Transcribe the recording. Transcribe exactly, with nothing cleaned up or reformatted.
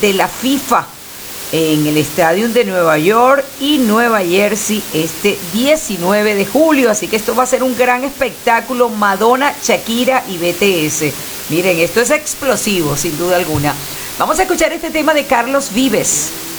de la FIFA en el estadio de Nueva York y Nueva Jersey este diecinueve de julio. Así que esto va a ser un gran espectáculo. Madonna, Shakira y B T S. Miren, esto es explosivo, sin duda alguna. Vamos a escuchar este tema de Carlos Vives.